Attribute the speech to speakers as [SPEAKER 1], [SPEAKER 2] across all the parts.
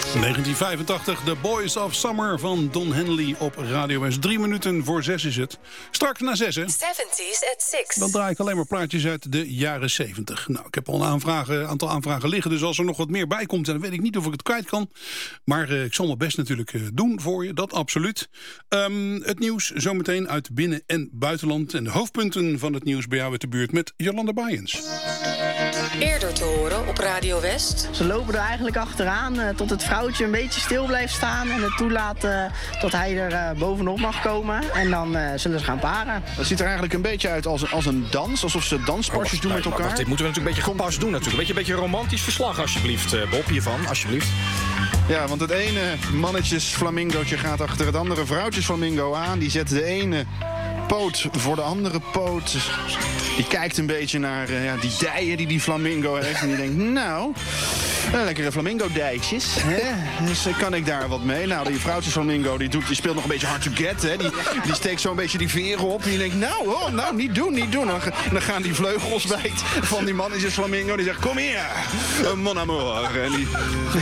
[SPEAKER 1] 1985, The Boys of Summer van Don Henley op Radio West. 3 minuten voor 6 is het. Straks na 6, hè?
[SPEAKER 2] 70s at 6.
[SPEAKER 1] Dan draai ik alleen maar plaatjes uit de jaren 70. Nou, ik heb al een aantal aanvragen liggen, dus als er nog wat meer bij komt, dan weet ik niet of ik het kwijt kan. Maar ik zal mijn best natuurlijk doen voor je, dat absoluut. Het nieuws zometeen uit binnen- en buitenland. En de hoofdpunten van het nieuws bij jou uit de buurt met Jolanda Bayens.
[SPEAKER 2] Eerder te horen op Radio West.
[SPEAKER 3] Ze lopen er eigenlijk achteraan tot het vrouwtje een beetje stil blijft staan en het toelaat tot hij er bovenop mag komen. En dan zullen ze gaan paren.
[SPEAKER 4] Dat ziet er eigenlijk een beetje uit als een dans, alsof ze danspasjes doen met elkaar.
[SPEAKER 5] Wacht, dit moeten we natuurlijk een beetje gepast doen natuurlijk. Een beetje romantisch verslag alsjeblieft, Bob, hiervan, alsjeblieft.
[SPEAKER 4] Ja, want het ene mannetjes-flamingootje gaat achter het andere vrouwtjes-flamingo aan. Die zet de ene poot voor de andere poot. Die kijkt een beetje naar die dijen die flamingo heeft. En die denkt, nou, lekkere flamingo-dijtjes. Dus kan ik daar wat mee? Nou, die vrouwtjesflamingo die speelt nog een beetje hard to get. Hè. Die steekt zo'n beetje die veren op. En die denkt, nou, niet doen. Dan gaan die vleugels bij van die mannetjesflamingo. Die zegt, kom hier, mon amour. En die...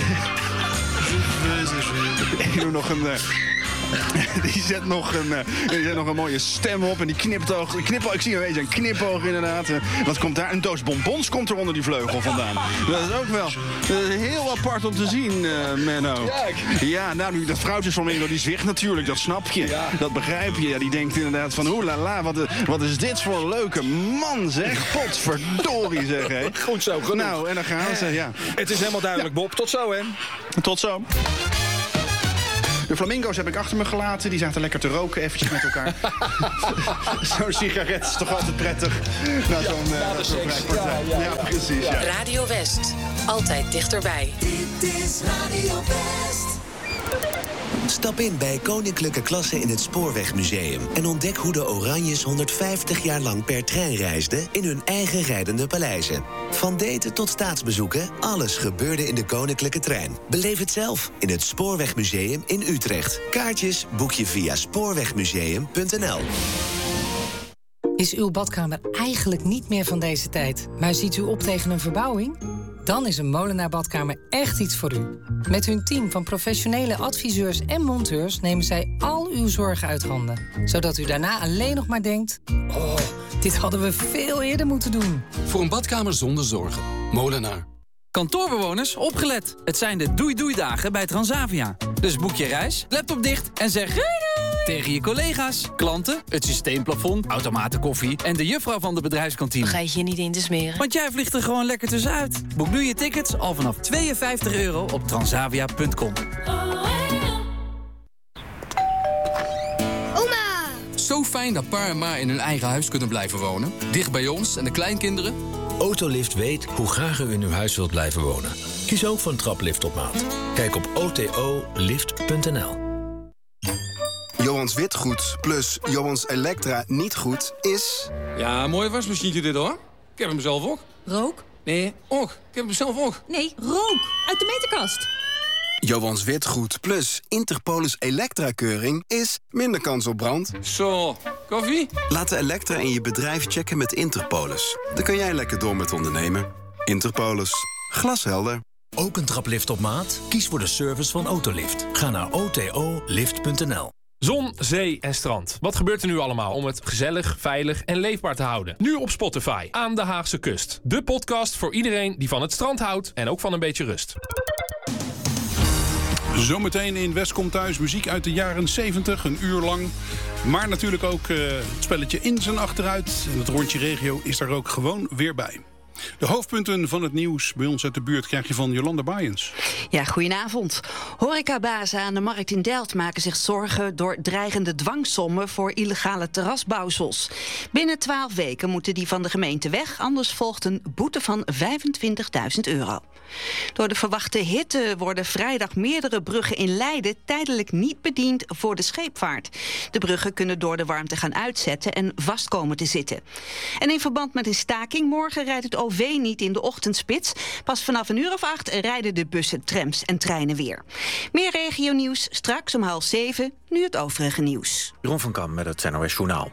[SPEAKER 4] Ik doe nog een... Die zet nog een mooie stem op en die knipoog. Ik zie een knipoog inderdaad. Wat komt daar? Een doos bonbons komt er onder die vleugel vandaan. Dat is ook wel heel apart om te zien, Menno. Ja, nou, nu dat vrouwtjesflamingo die zwicht natuurlijk, dat snap je. Ja. Dat begrijp je. Ja, die denkt inderdaad van, oelala, wat is dit voor een leuke man, zeg. Potverdorie, zeg, hè.
[SPEAKER 5] Goed zo, genoeg.
[SPEAKER 4] Nou, en dan gaan ze, ja.
[SPEAKER 5] Het is helemaal duidelijk, Bob. Tot zo, hè.
[SPEAKER 4] Tot zo. De flamingo's heb ik achter me gelaten. Die zaten lekker te roken eventjes met elkaar. Zo'n sigaret is toch altijd prettig. Nou, zo'n vrijpartij. Ja, precies. Ja.
[SPEAKER 2] Radio West. Altijd dichterbij.
[SPEAKER 6] Dit is Radio West.
[SPEAKER 7] Stap in bij Koninklijke Klasse in het Spoorwegmuseum en ontdek hoe de Oranjes 150 jaar lang per trein reisden in hun eigen rijdende paleizen. Van daten tot staatsbezoeken, alles gebeurde in de Koninklijke Trein. Beleef het zelf in het Spoorwegmuseum in Utrecht. Kaartjes boek je via spoorwegmuseum.nl.
[SPEAKER 8] Is uw badkamer eigenlijk niet meer van deze tijd, maar ziet u op tegen een verbouwing? Dan is een Molenaar Badkamer echt iets voor u. Met hun team van professionele adviseurs en monteurs nemen zij al uw zorgen uit handen. Zodat u daarna alleen nog maar denkt, oh, dit hadden we veel eerder moeten doen.
[SPEAKER 9] Voor een badkamer zonder zorgen. Molenaar.
[SPEAKER 10] Kantoorbewoners, opgelet. Het zijn de doei-doei-dagen bij Transavia. Dus boek je reis, laptop dicht en zeg doei doei tegen je collega's, klanten, het systeemplafond, automaten koffie en de juffrouw van de bedrijfskantine.
[SPEAKER 2] Vergeet je niet in te smeren.
[SPEAKER 10] Want jij vliegt er gewoon lekker tussenuit. Boek nu je tickets al vanaf €52 op transavia.com.
[SPEAKER 9] Oma! Zo fijn dat pa en ma in hun eigen huis kunnen blijven wonen. Dicht bij ons en de kleinkinderen.
[SPEAKER 11] Autolift weet hoe graag u in uw huis wilt blijven wonen. Kies ook voor een traplift op maat. Kijk op otolift.nl.
[SPEAKER 12] Johans Witgoed plus Johans Elektra niet goed is...
[SPEAKER 13] Ja, mooi wasmachientje dit hoor. Ik heb hem zelf ook.
[SPEAKER 14] Rook?
[SPEAKER 13] Nee, ook. Ik heb hem zelf ook.
[SPEAKER 14] Nee, rook. Uit de meterkast.
[SPEAKER 12] Johans Witgoed plus Interpolis Elektra-keuring is minder kans op brand.
[SPEAKER 13] Zo, koffie?
[SPEAKER 12] Laat de Elektra in je bedrijf checken met Interpolis. Dan kan jij lekker door met ondernemen. Interpolis. Glashelder.
[SPEAKER 11] Ook een traplift op maat? Kies voor de service van Autolift. Ga naar otolift.nl.
[SPEAKER 15] Zon, zee en strand. Wat gebeurt er nu allemaal om het gezellig, veilig en leefbaar te houden? Nu op Spotify, aan de Haagse kust. De podcast voor iedereen die van het strand houdt en ook van een beetje rust.
[SPEAKER 1] Zometeen in West komt thuis muziek uit de jaren 70, een uur lang. Maar natuurlijk ook het spelletje in zijn achteruit. En het rondje regio is daar ook gewoon weer bij. De hoofdpunten van het nieuws bij ons uit de buurt krijg je van Jolanda Bayens.
[SPEAKER 16] Ja, goedenavond. Horecabazen aan de markt in Delft maken zich zorgen door dreigende dwangsommen voor illegale terrasbouwsels. Binnen 12 weken moeten die van de gemeente weg, anders volgt een boete van €25.000. Door de verwachte hitte worden vrijdag meerdere bruggen in Leiden tijdelijk niet bediend voor de scheepvaart. De bruggen kunnen door de warmte gaan uitzetten en vast komen te zitten. En in verband met een staking morgen rijdt het OV niet in de ochtendspits. Pas vanaf 8:00 rijden de bussen, trams en treinen weer. Meer regionieuws straks om 6:30. Nu het overige nieuws.
[SPEAKER 17] Jeroen van Kam met het NOS Journaal.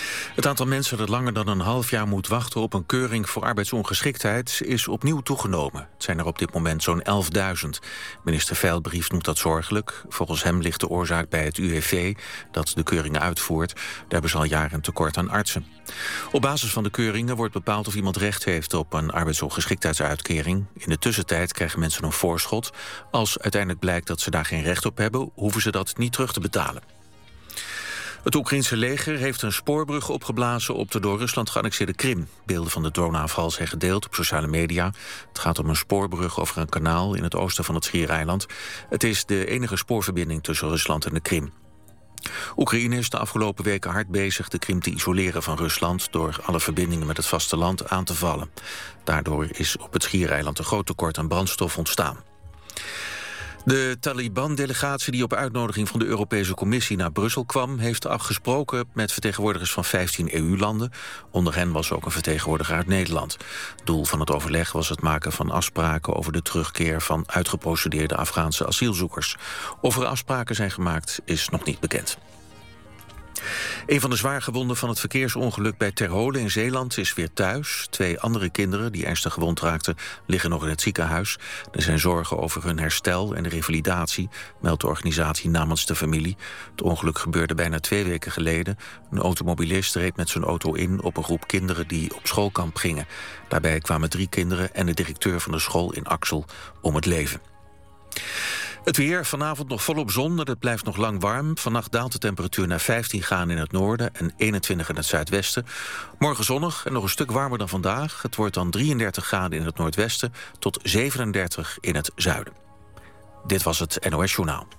[SPEAKER 17] Het aantal mensen dat langer dan een half jaar moet wachten op een keuring voor arbeidsongeschiktheid is opnieuw toegenomen. Het zijn er op dit moment zo'n 11.000. Minister Veilbrief noemt dat zorgelijk. Volgens hem ligt de oorzaak bij het UWV dat de keuringen uitvoert. Daar hebben ze al jaren een tekort aan artsen. Op basis van de keuringen wordt bepaald of iemand recht heeft op een arbeidsongeschiktheidsuitkering. In de tussentijd krijgen mensen een voorschot. Als uiteindelijk blijkt dat ze daar geen recht op hebben, hoeven ze dat niet terug te betalen. Het Oekraïense leger heeft een spoorbrug opgeblazen op de door Rusland geannexeerde Krim. Beelden van de droneaanval zijn gedeeld op sociale media. Het gaat om een spoorbrug over een kanaal in het oosten van het Schiereiland. Het is de enige spoorverbinding tussen Rusland en de Krim. Oekraïne is de afgelopen weken hard bezig de Krim te isoleren van Rusland door alle verbindingen met het vasteland aan te vallen. Daardoor is op het Schiereiland een groot tekort aan brandstof ontstaan. De Taliban-delegatie die op uitnodiging van de Europese Commissie naar Brussel kwam, heeft afgesproken met vertegenwoordigers van 15 EU-landen. Onder hen was ook een vertegenwoordiger uit Nederland. Doel van het overleg was het maken van afspraken over de terugkeer van uitgeprocedeerde Afghaanse asielzoekers. Of er afspraken zijn gemaakt, is nog niet bekend. Een van de zwaargewonden van het verkeersongeluk bij Terholen in Zeeland is weer thuis. 2 andere kinderen die ernstig gewond raakten liggen nog in het ziekenhuis. Er zijn zorgen over hun herstel en revalidatie, meldt de organisatie namens de familie. Het ongeluk gebeurde bijna 2 weken geleden. Een automobilist reed met zijn auto in op een groep kinderen die op schoolkamp gingen. Daarbij kwamen 3 kinderen en de directeur van de school in Axel om het leven. Het weer, vanavond nog volop zon en het blijft nog lang warm. Vannacht daalt de temperatuur naar 15 graden in het noorden en 21 in het zuidwesten. Morgen zonnig en nog een stuk warmer dan vandaag. Het wordt dan 33 graden in het noordwesten tot 37 in het zuiden. Dit was het NOS Journaal.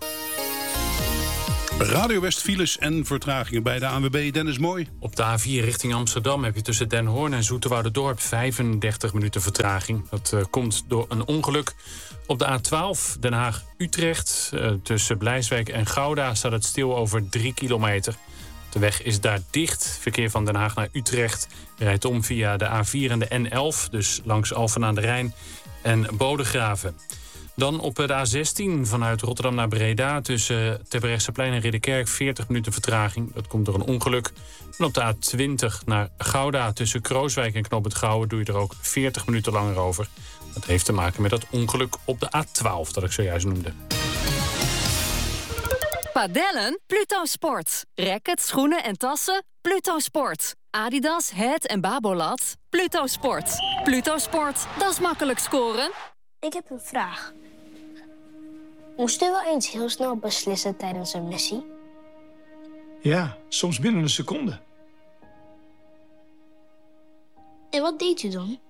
[SPEAKER 1] Radio West files en vertragingen bij de ANWB. Dennis Mooi.
[SPEAKER 18] Op de A4 richting Amsterdam heb je tussen Den Hoorn en Zoeterwouderdorp 35 minuten vertraging. Dat komt door een ongeluk. Op de A12 Den Haag-Utrecht tussen Blijswijk en Gouda staat het stil over 3 kilometer. De weg is daar dicht. Verkeer van Den Haag naar Utrecht rijdt om via de A4 en de N11, dus langs Alphen aan de Rijn en Bodegraven. Dan op de A16 vanuit Rotterdam naar Breda tussen Terbrechtseplein en Ridderkerk 40 minuten vertraging. Dat komt door een ongeluk. En op de A20 naar Gouda tussen Krooswijk en Knoop het Gouwen doe je er ook 40 minuten langer over. Dat heeft te maken met dat ongeluk op de A12 dat ik zojuist noemde.
[SPEAKER 19] Padellen? Pluto Sport. Rackets, schoenen en tassen? Pluto Sport. Adidas, Head en Babolat? Pluto Sport. Pluto Sport, dat is makkelijk scoren.
[SPEAKER 20] Ik heb een vraag. Moest u wel eens heel snel beslissen tijdens een missie?
[SPEAKER 21] Ja, soms binnen een seconde.
[SPEAKER 20] En wat deed u dan?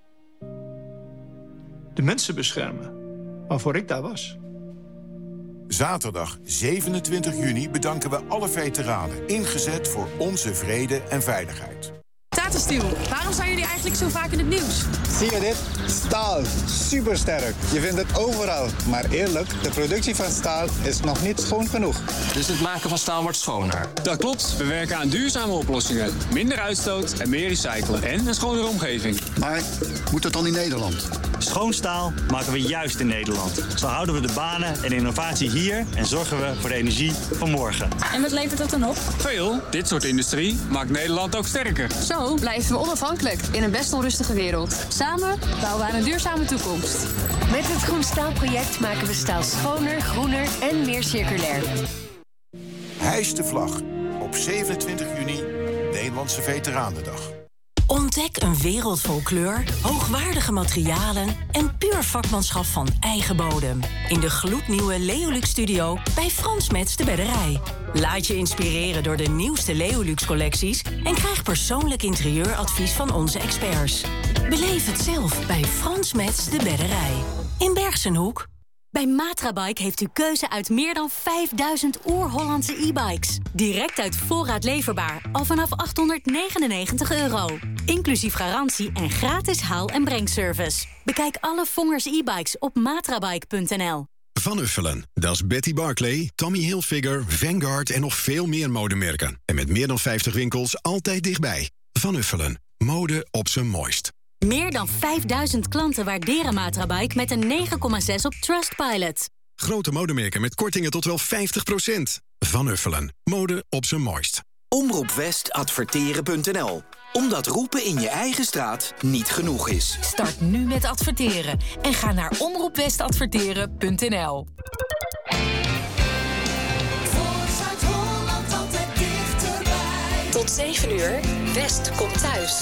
[SPEAKER 21] De mensen beschermen, waarvoor ik daar was.
[SPEAKER 22] Zaterdag 27 juni bedanken we alle veteranen. Ingezet voor onze vrede en veiligheid.
[SPEAKER 23] Tata Steel, waarom zijn jullie eigenlijk zo vaak in het nieuws?
[SPEAKER 24] Zie je dit? Staal. Supersterk. Je vindt het overal. Maar eerlijk, de productie van staal is nog niet schoon genoeg.
[SPEAKER 25] Dus het maken van staal wordt schoner?
[SPEAKER 26] Dat klopt. We werken aan duurzame oplossingen. Minder uitstoot en meer recyclen. En een schonere omgeving.
[SPEAKER 27] Maar moet het dan in Nederland?
[SPEAKER 28] Schoon staal maken we juist in Nederland. Zo houden we de banen en innovatie hier en zorgen we voor de energie van morgen.
[SPEAKER 23] En wat levert dat dan op?
[SPEAKER 26] Veel. Dit soort industrie maakt Nederland ook sterker.
[SPEAKER 23] Zo blijven we onafhankelijk in een best onrustige wereld. Samen bouwen we aan een duurzame toekomst.
[SPEAKER 29] Met het Groen Staalproject maken we staal schoner, groener en meer circulair.
[SPEAKER 22] Hijs de vlag. Op 27 juni, Nederlandse Veteranendag.
[SPEAKER 30] Ontdek een wereld vol kleur, hoogwaardige materialen en puur vakmanschap van eigen bodem. In de gloednieuwe Leolux Studio bij Frans Metz de Bedderij. Laat je inspireren door de nieuwste Leolux collecties en krijg persoonlijk interieuradvies van onze experts. Beleef het zelf bij Frans Metz de Bedderij. In Bergsenhoek.
[SPEAKER 31] Bij Matrabike heeft u keuze uit meer dan 5000 oer-Hollandse e-bikes. Direct uit voorraad leverbaar, al vanaf €899. Inclusief garantie en gratis haal- en brengservice. Bekijk alle Vongers e-bikes op matrabike.nl.
[SPEAKER 32] Van Uffelen, dat is Betty Barclay, Tommy Hilfiger, Vanguard en nog veel meer modemerken. En met meer dan 50 winkels altijd dichtbij. Van Uffelen, mode op zijn mooist.
[SPEAKER 31] Meer dan 5000 klanten waarderen Matrabike met een 9,6 op Trustpilot.
[SPEAKER 32] Grote modemerken met kortingen tot wel 50%. Van Uffelen, mode op zijn mooist.
[SPEAKER 2] omroepwestadverteren.nl. Omdat roepen in je eigen straat niet genoeg is.
[SPEAKER 3] Start nu met adverteren en ga naar omroepwestadverteren.nl.
[SPEAKER 29] Tot 7 uur, West komt thuis.